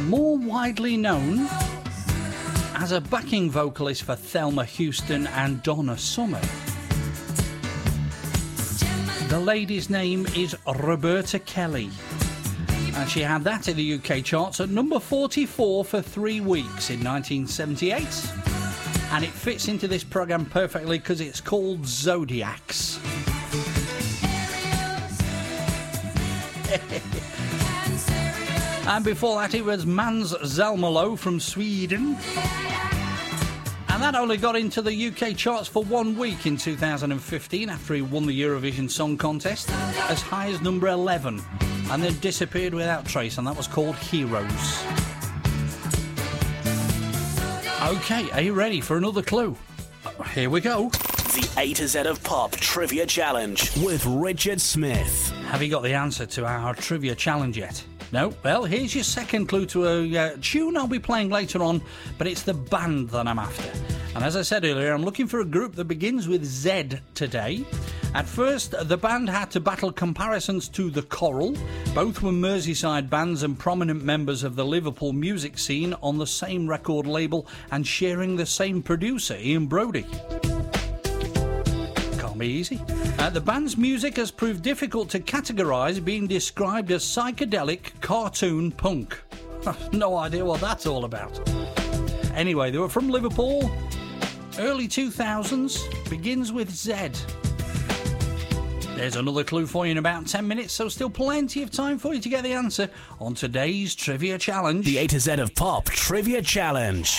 more widely known as a backing vocalist for Thelma Houston and Donna Summer. The lady's name is Roberta Kelly, and she had that in the UK charts at number 44 for 3 weeks in 1978. And it fits into this programme perfectly because it's called Zodiacs. And before that it was Mans Zelmerlöw from Sweden. And that only got into the UK charts for 1 week in 2015 after he won the Eurovision Song Contest, as high as number 11, and then disappeared without trace, and that was called Heroes. OK, are you ready for another clue? Here we go. The A to Z of Pop Trivia Challenge with Richard Smith. Have you got the answer to our trivia challenge yet? No? Well, here's your second clue to a tune I'll be playing later on, but it's the band that I'm after. And as I said earlier, I'm looking for a group that begins with Z today. At first, the band had to battle comparisons to The Coral. Both were Merseyside bands and prominent members of the Liverpool music scene on the same record label and sharing the same producer, Ian Brodie. Can't be easy. The band's music has proved difficult to categorise, being described as psychedelic cartoon punk. No idea what that's all about. Anyway, they were from Liverpool, early 2000s, begins with Z. There's another clue for you in about 10 minutes, so still plenty of time for you to get the answer on today's Trivia Challenge. The A to Z of Pop Trivia Challenge.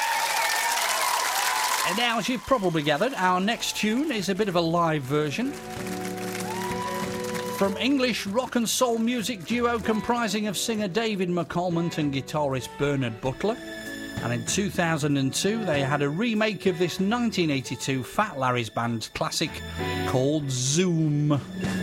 And now, as you've probably gathered, our next tune is a bit of a live version from English rock and soul music duo comprising of singer David McCalmont and guitarist Bernard Butler. And in 2002, they had a remake of this 1982 Fat Larry's Band classic called Zoom.